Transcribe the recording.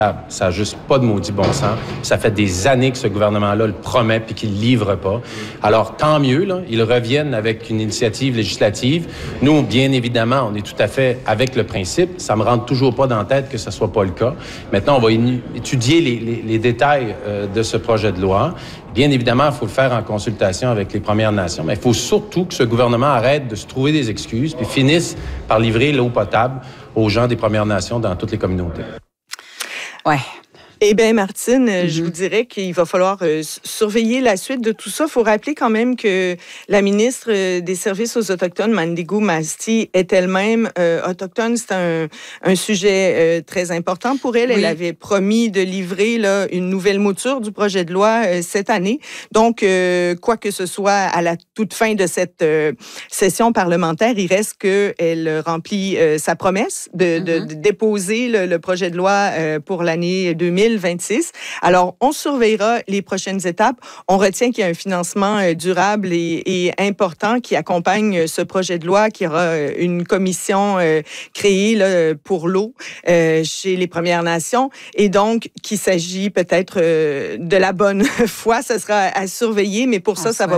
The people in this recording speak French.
Ça n'a juste pas de maudit bon sens. Ça fait des années que ce gouvernement-là le promet puis qu'il ne livre pas. Alors, tant mieux, là, ils reviennent avec une initiative législative. Nous, bien évidemment, on est tout à fait avec le principe. Ça me rentre toujours pas dans la tête que ce soit pas le cas. Maintenant, on va étudier les détails de ce projet de loi. Bien évidemment, il faut le faire en consultation avec les Premières Nations, mais il faut surtout que ce gouvernement arrête de se trouver des excuses puis finisse par livrer l'eau potable aux gens des Premières Nations dans toutes les communautés. Ouais. Eh bien, Martine, je vous dirais qu'il va falloir surveiller la suite de tout ça. Il faut rappeler quand même que la ministre des Services aux Autochtones, Mandigo Masti, est elle-même autochtone. C'est un sujet très important pour elle. Oui. Elle avait promis de livrer là, une nouvelle mouture du projet de loi cette année. Donc, quoi que ce soit à la toute fin de cette session parlementaire, il reste qu'elle remplit sa promesse de déposer le projet de loi pour l'année 2026. Alors, on surveillera les prochaines étapes. On retient qu'il y a un financement durable et important qui accompagne ce projet de loi, qui aura une commission créée là, pour l'eau chez les Premières Nations. Et donc, qu'il s'agit peut-être de la bonne foi, ce sera à surveiller, mais pour ça va